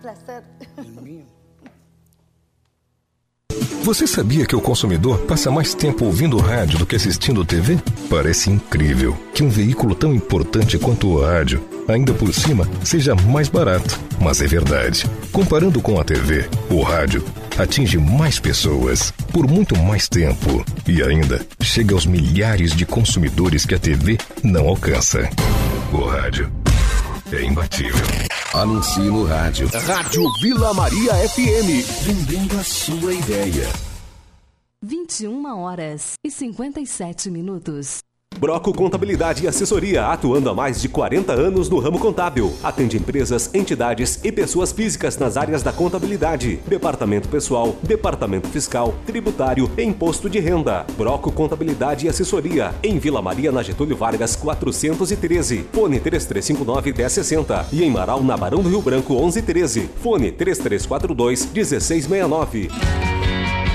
placer. Você sabia que o consumidor passa mais tempo ouvindo rádio do que assistindo TV? Parece incrível que um veículo tão importante quanto o rádio, ainda por cima, seja mais barato. Mas é verdade. Comparando com a TV, o rádio atinge mais pessoas, por muito mais tempo. E ainda chega aos milhares de consumidores que a TV não alcança. O rádio é imbatível. Anuncie no rádio. Rádio Vila Maria FM. Vendendo a sua ideia. 21h57. Broco Contabilidade e Assessoria, atuando há mais de 40 anos no ramo contábil. Atende empresas, entidades e pessoas físicas nas áreas da contabilidade, departamento pessoal, departamento fiscal, tributário e imposto de renda. Broco Contabilidade e Assessoria, em Vila Maria, na Getúlio Vargas, 413. Fone 3359-1060 e em Marau, na Barão do Rio Branco, 1113. Fone 3342-1669.